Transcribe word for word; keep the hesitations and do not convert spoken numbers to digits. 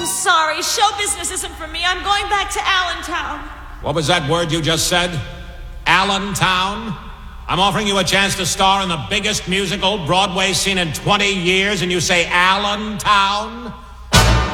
so sorry. Show business isn't for me. I'm going back to Allentown. What was that word you just said? Allentown? I'm offering you a chance to star in the biggest musical Broadway seen in twenty years, and you say Allentown?